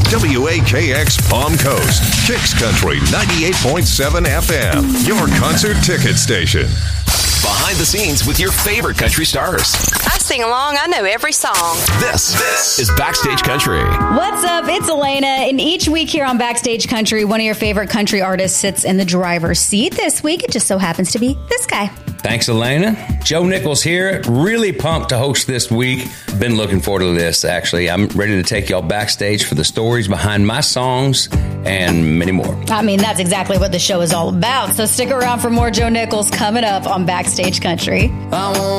WAKX Palm Coast, Kicks Country 98.7 FM, your concert ticket station. Behind the scenes with your favorite country stars. I sing along. I know every song. This is Backstage Country. What's up? It's Elena. And each week here on Backstage Country, one of your favorite country artists sits in the driver's seat. This week, it just so happens to be this guy. Thanks, Elena. Joe Nichols here. Really pumped to host this week. Been looking forward to this, actually. I'm ready to take y'all backstage for the stories behind my songs and many more. I mean, that's exactly what the show is all about. So stick around for more Joe Nichols coming up on Backstage Country.